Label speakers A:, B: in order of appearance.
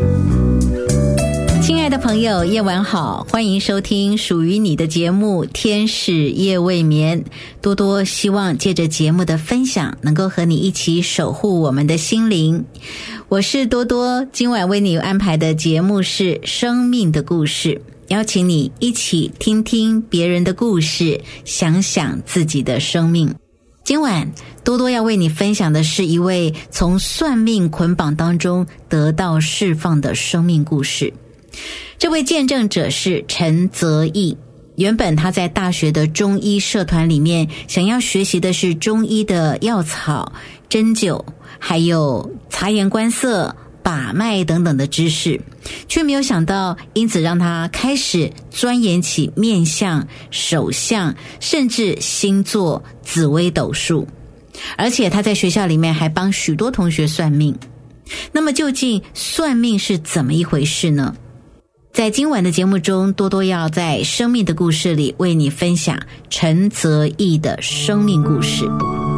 A: 亲爱的朋友，夜晚好，欢迎收听属于你的节目《天使夜未眠》。多多希望借着节目的分享，能够和你一起守护我们的心灵。我是多多，今晚为你安排的节目是生命的故事，邀请你一起听听别人的故事，想想自己的生命。今晚多多要为你分享的是一位从算命捆绑当中得到释放的生命故事。这位见证者是陈泽义，原本他在大学的中医社团里面想要学习的是中医的药草、针灸，还有察言观色、把脉等等的知识，却没有想到因此让他开始钻研起面相、手相，甚至星座、紫微斗数，而且他在学校里面还帮许多同学算命。那么究竟算命是怎么一回事呢？在今晚的节目中，多多要在生命的故事里为你分享陈泽义的生命故事。